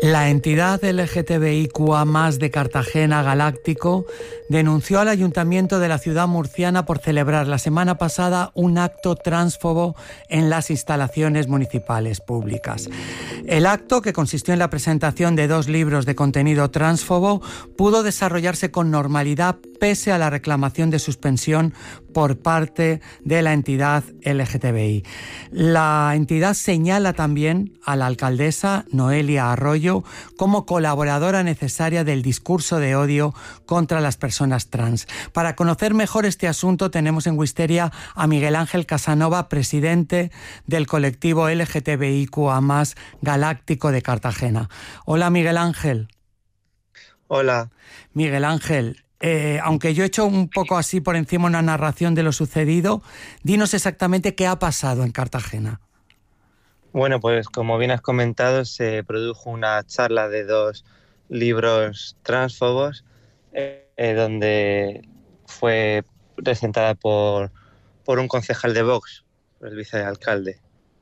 La entidad LGTBIQA+ de Cartagena, Galáctico, denunció al Ayuntamiento de la ciudad murciana por celebrar la semana pasada un acto transfobo en las instalaciones municipales públicas. El acto, que consistió en la presentación de 2 libros de contenido transfobo, pudo desarrollarse con normalidad pese a la reclamación de suspensión por parte de la entidad LGTBI. La entidad señala también a la alcaldesa Noelia Arroyo como colaboradora necesaria del discurso de odio contra las personas trans. Para conocer mejor este asunto tenemos en Wisteria a Miguel Ángel Casanova, presidente del colectivo LGTBIQA+ Galáctico de Cartagena. Hola, Miguel Ángel. Hola. Miguel Ángel, aunque yo he hecho un poco así por encima una narración de lo sucedido, dinos exactamente qué ha pasado en Cartagena. Bueno, pues como bien has comentado, se produjo una charla de 2 libros transfobos donde fue presentada por un concejal de Vox, el vicealcalde.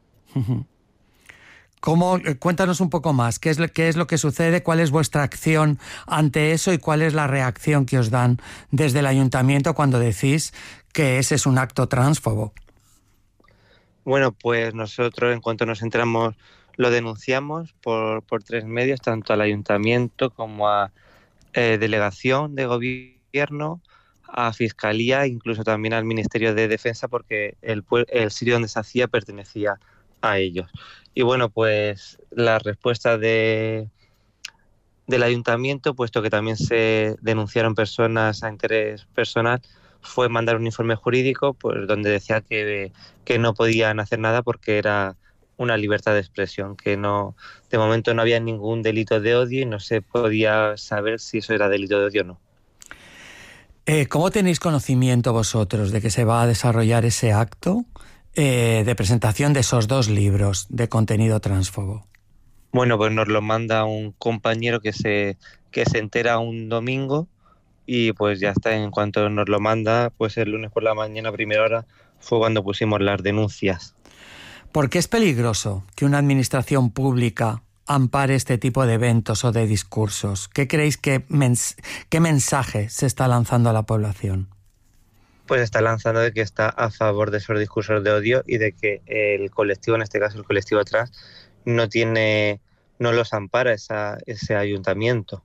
Cuéntanos un poco más, ¿qué es lo que sucede? ¿Cuál es vuestra acción ante eso y cuál es la reacción que os dan desde el ayuntamiento cuando decís que ese es un acto transfobo? Bueno, pues nosotros, en cuanto nos enteramos, lo denunciamos por 3 medios, tanto al ayuntamiento como a delegación de gobierno, a Fiscalía, incluso también al Ministerio de Defensa, porque el sitio donde se hacía pertenecía a ellos. Y bueno, pues la respuesta del ayuntamiento, puesto que también se denunciaron personas a interés personal, fue mandar un informe jurídico pues, donde decía que no podían hacer nada porque era una libertad de expresión, que no, de momento no había ningún delito de odio y no se podía saber si eso era delito de odio o no. ¿Cómo tenéis conocimiento vosotros de que se va a desarrollar ese acto de presentación de esos 2 libros de contenido transfobo? Bueno, pues nos lo manda un compañero que se entera un domingo y pues ya está, en cuanto nos lo manda, pues el lunes por la mañana a primera hora fue cuando pusimos las denuncias. ¿Por qué es peligroso que una administración pública ampare este tipo de eventos o de discursos? ¿Qué creéis qué mensaje se está lanzando a la población? Pues está lanzando de que está a favor de esos discursos de odio y de que el colectivo, en este caso el colectivo trans, no los ampara ese ayuntamiento.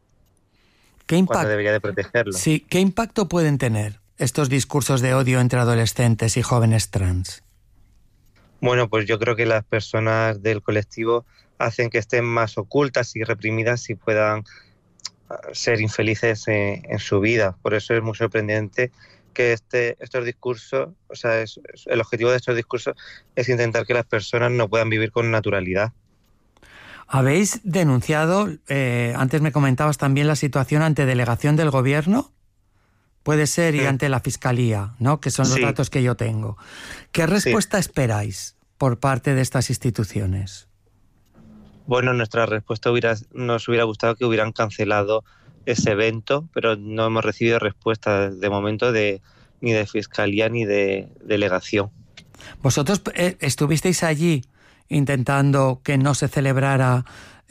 Cuando debería de protegerlo. Sí, ¿qué impacto pueden tener estos discursos de odio entre adolescentes y jóvenes trans? Bueno, pues yo creo que las personas del colectivo hacen que estén más ocultas y reprimidas y puedan ser infelices en su vida. Por eso es muy sorprendente que estos discursos, o sea, el objetivo de estos discursos es intentar que las personas no puedan vivir con naturalidad. ¿Habéis denunciado, antes me comentabas también la situación ante delegación del gobierno? Puede ser, y ante la Fiscalía, ¿no? Que son los datos que yo tengo. ¿Qué respuesta esperáis por parte de estas instituciones? Bueno, nuestra respuesta nos hubiera gustado que hubieran cancelado ese evento, pero no hemos recibido respuesta de momento ni de Fiscalía ni de delegación. ¿Vosotros estuvisteis allí intentando que no se celebrara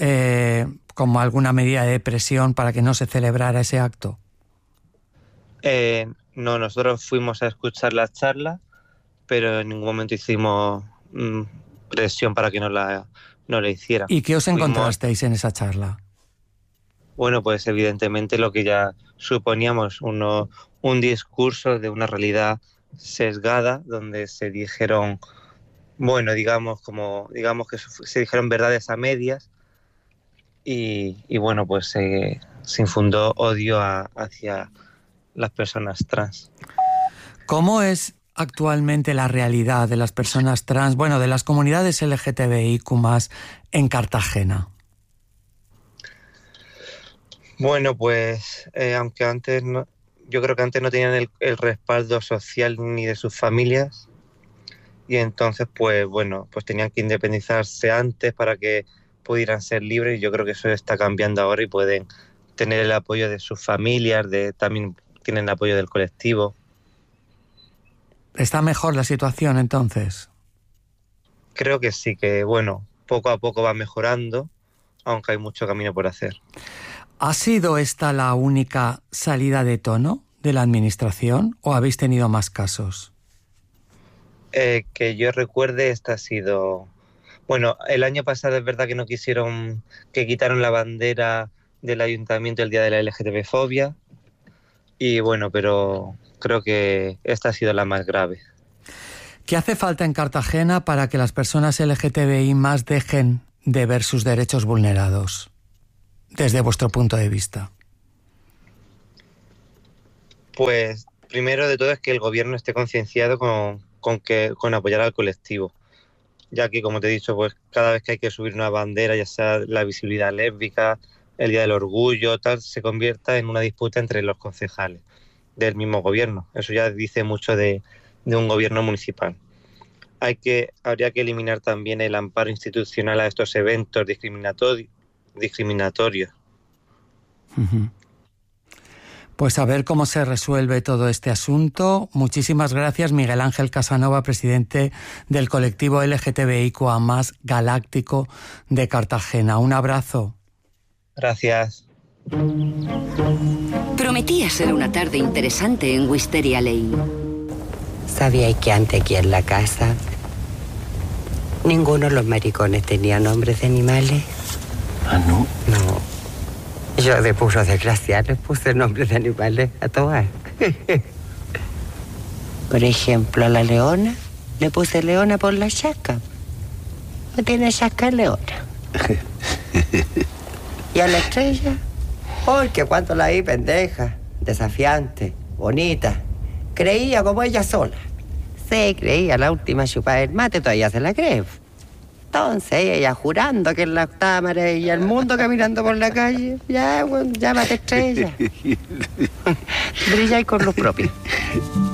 como alguna medida de presión para que no se celebrara ese acto? No, nosotros fuimos a escuchar la charla, pero en ningún momento hicimos presión para que no la hicieran. ¿Y qué os encontrasteis en esa charla? Bueno, pues evidentemente lo que ya suponíamos, un discurso de una realidad sesgada, donde se dijeron, bueno, digamos que se dijeron verdades a medias y bueno, pues se infundó odio hacia las personas trans. ¿Cómo es actualmente la realidad de las personas trans, de las comunidades LGTBIQ+ en Cartagena? Bueno, pues aunque antes yo creo que antes no tenían el respaldo social ni de sus familias y entonces pues tenían que independizarse antes para que pudieran ser libres y yo creo que eso está cambiando ahora y pueden tener el apoyo de sus familias, también tienen el apoyo del colectivo. ¿Está mejor la situación entonces? Creo que sí, que poco a poco va mejorando. aunque hay mucho camino por hacer. ¿Ha sido esta la única salida de tono de la administración o habéis tenido más casos? Que yo recuerde, esta ha sido... Bueno, el año pasado es verdad que no quisieron, que quitaron la bandera del ayuntamiento el día de la LGTB-fobia. Y bueno, pero creo que esta ha sido la más grave. ¿Qué hace falta en Cartagena para que las personas LGTBI más dejen de ver sus derechos vulnerados, desde vuestro punto de vista? Pues primero de todo es que el gobierno esté concienciado con apoyar al colectivo, ya que, como te he dicho, pues cada vez que hay que subir una bandera, ya sea la visibilidad lésbica, el Día del Orgullo, tal, se convierta en una disputa entre los concejales del mismo gobierno. Eso ya dice mucho de un gobierno municipal. Habría que eliminar también el amparo institucional a estos eventos discriminatorios. Uh-huh. Pues a ver cómo se resuelve todo este asunto. Muchísimas gracias, Miguel Ángel Casanova, presidente del colectivo LGTBIQA+ Galáctico de Cartagena. Un abrazo. Gracias. Prometía ser una tarde interesante en Wisteria Lane. ¿Sabíais que antes aquí en la casa ninguno de los maricones tenía nombres de animales? ¿Ah, no? No. Yo de puro desgraciado les puse nombres de animales a todas. Por ejemplo, a la leona le puse leona por la chasca. No tiene chasca leona. Y a la estrella, porque cuando la vi pendeja, desafiante, bonita, creía como ella sola. Se creía la última chupada del mate, todavía se la cree. Entonces ella jurando que es la octava maravilla del mundo caminando por la calle. Ya, bueno, llámate estrella. Brilla con luz propia.